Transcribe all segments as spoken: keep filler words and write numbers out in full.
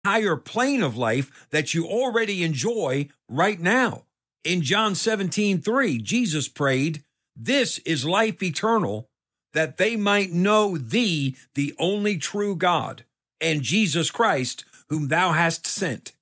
higher plane of life that you already enjoy right now. In John seventeen three, Jesus prayed, "This is life eternal, that they might know thee, the only true God, and Jesus Christ, whom thou hast sent."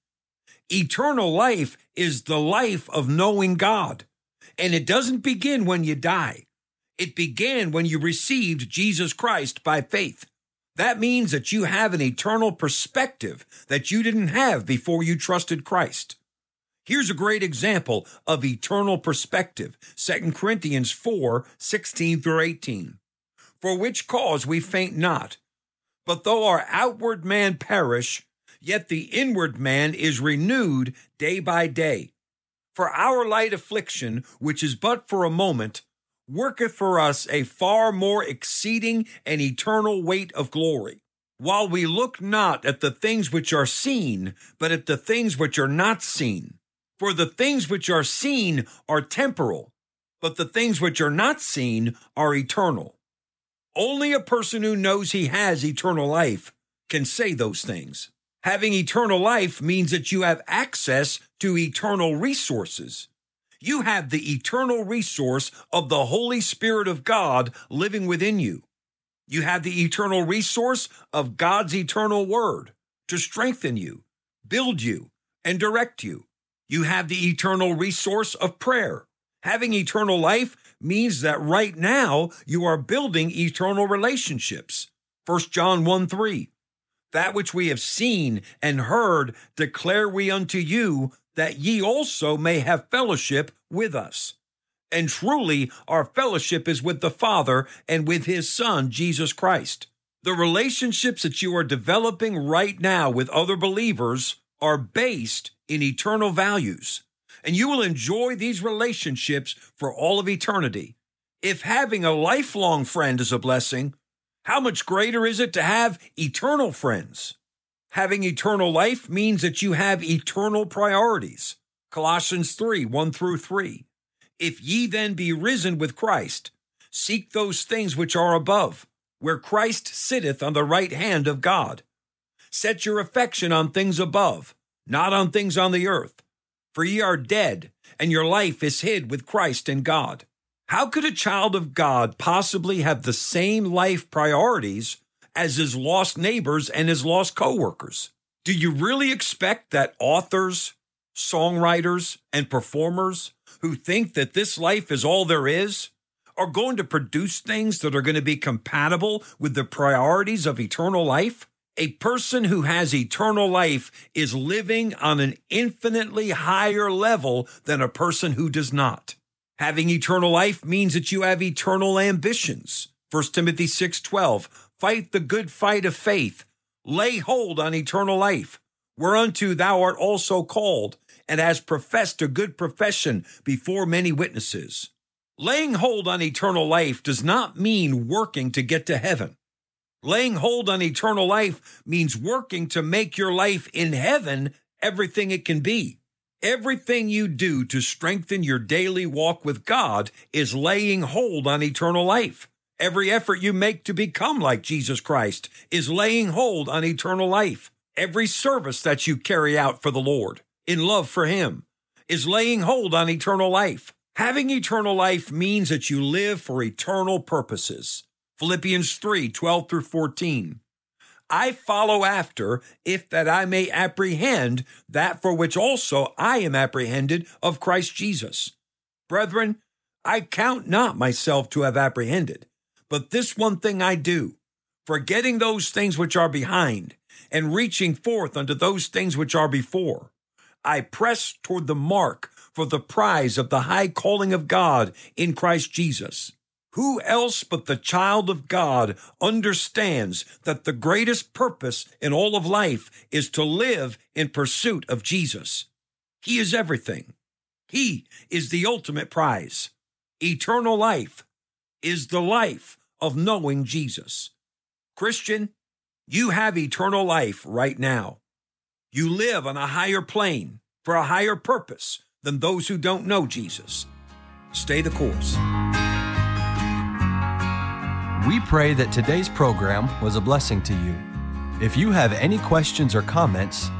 Eternal life is the life of knowing God, and it doesn't begin when you die. It began when you received Jesus Christ by faith. That means that you have an eternal perspective that you didn't have before you trusted Christ. Here's a great example of eternal perspective, Second Corinthians four sixteen through eighteen. "For which cause we faint not, but though our outward man perish, yet the inward man is renewed day by day. For our light affliction, which is but for a moment, worketh for us a far more exceeding and eternal weight of glory. While we look not at the things which are seen, but at the things which are not seen. For the things which are seen are temporal, but the things which are not seen are eternal." Only a person who knows he has eternal life can say those things. Having eternal life means that you have access to eternal resources. You have the eternal resource of the Holy Spirit of God living within you. You have the eternal resource of God's eternal word to strengthen you, build you, and direct you. You have the eternal resource of prayer. Having eternal life means that right now you are building eternal relationships. First John one three. "That which we have seen and heard declare we unto you, that ye also may have fellowship with us. And truly our fellowship is with the Father and with his Son, Jesus Christ." The relationships that you are developing right now with other believers are based in eternal values, and you will enjoy these relationships for all of eternity. If having a lifelong friend is a blessing, how much greater is it to have eternal friends? Having eternal life means that you have eternal priorities. Colossians three one through three. "If ye then be risen with Christ, seek those things which are above, where Christ sitteth on the right hand of God. Set your affection on things above, not on things on the earth. For ye are dead, and your life is hid with Christ in God." How could a child of God possibly have the same life priorities as his lost neighbors and his lost coworkers? Do you really expect that authors, songwriters, and performers who think that this life is all there is are going to produce things that are going to be compatible with the priorities of eternal life? A person who has eternal life is living on an infinitely higher level than a person who does not. Having eternal life means that you have eternal ambitions. First Timothy six twelve, "Fight the good fight of faith. Lay hold on eternal life, whereunto thou art also called, and hast professed a good profession before many witnesses." Laying hold on eternal life does not mean working to get to heaven. Laying hold on eternal life means working to make your life in heaven everything it can be. Everything you do to strengthen your daily walk with God is laying hold on eternal life. Every effort you make to become like Jesus Christ is laying hold on eternal life. Every service that you carry out for the Lord in love for him is laying hold on eternal life. Having eternal life means that you live for eternal purposes. Philippians three twelve through fourteen. "I follow after, if that I may apprehend that for which also I am apprehended of Christ Jesus. Brethren, I count not myself to have apprehended, but this one thing I do, forgetting those things which are behind, and reaching forth unto those things which are before. I press toward the mark for the prize of the high calling of God in Christ Jesus. Who else but the child of God understands that the greatest purpose in all of life is to live in pursuit of Jesus? He is everything. He is the ultimate prize. Eternal life is the life of knowing Jesus. Christian, you have eternal life right now. You live on a higher plane for a higher purpose than those who don't know Jesus. Stay the course. We pray that today's program was a blessing to you. If you have any questions or comments,